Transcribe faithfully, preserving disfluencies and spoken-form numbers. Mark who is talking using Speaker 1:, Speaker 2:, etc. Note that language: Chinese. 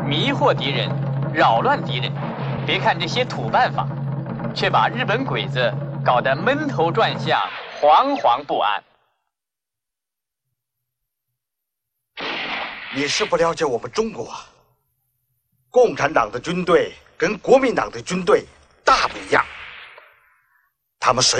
Speaker 1: 迷惑敌人，扰乱敌人。别看这些土办法，却把日本鬼子搞得闷头转向，惶惶不安。
Speaker 2: 你是不了解我们中国啊，共产党的军队跟国民党的军队大不一样，他们随